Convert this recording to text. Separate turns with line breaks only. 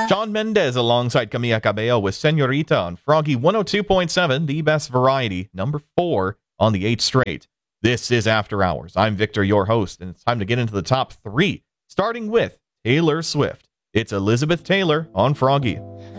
Shawn Mendes alongside Camila Cabello with Senorita on Froggy 102.7, the best variety, number 4 on the 8th straight. This is After Hours. I'm Victor, your host, and it's time to get into the top 3, starting with Taylor Swift. It's Elizabeth Taylor on Froggy.